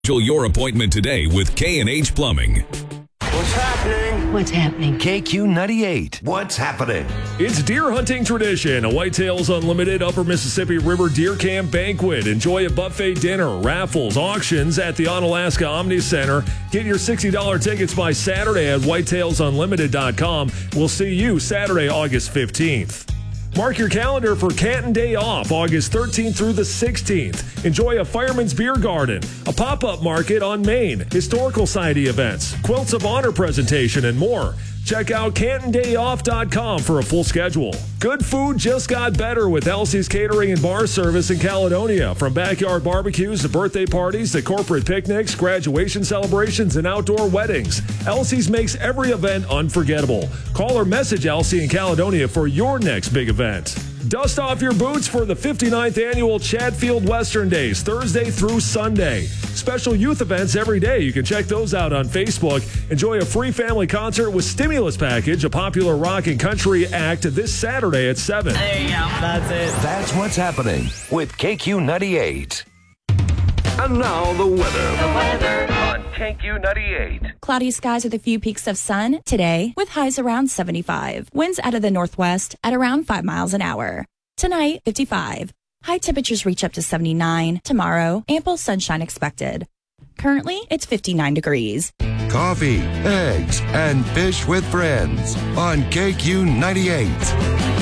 Schedule your appointment today with K&H Plumbing. What's happening? What's happening? KQ98. What's happening? It's deer hunting tradition. A Whitetails Unlimited Upper Mississippi River Deer Camp Banquet. Enjoy a buffet dinner, raffles, auctions at the Onalaska Omni Center. Get your $60 tickets by Saturday at whitetailsunlimited.com. We'll see you Saturday, August 15th. Mark your calendar for Canton Day Off, August 13th through the 16th. Enjoy a Fireman's Beer Garden, a pop-up market on Main, historical society events, Quilts of Honor presentation, and more. Check out CantonDayOff.com for a full schedule. Good food just got better with Elsie's Catering and Bar Service in Caledonia. From backyard barbecues to birthday parties to corporate picnics, graduation celebrations, and outdoor weddings, Elsie's makes every event unforgettable. Call or message Elsie in Caledonia for your next big event. Dust off your boots for the 59th annual Chatfield Western Days, Thursday through Sunday. Special youth events every day. You can check those out on Facebook. Enjoy a free family concert with Stimulus Package, a popular rock and country act, this Saturday at 7. There you go. That's it. That's what's happening with KQ98. And now the weather on KQ98. Cloudy skies with a few peaks of sun today with highs around 75. Winds out of the northwest at around 5 miles an hour. Tonight, 55. High temperatures reach up to 79. Tomorrow, ample sunshine expected. Currently, it's 59 degrees. Coffee, eggs, and fish with friends on KQ98.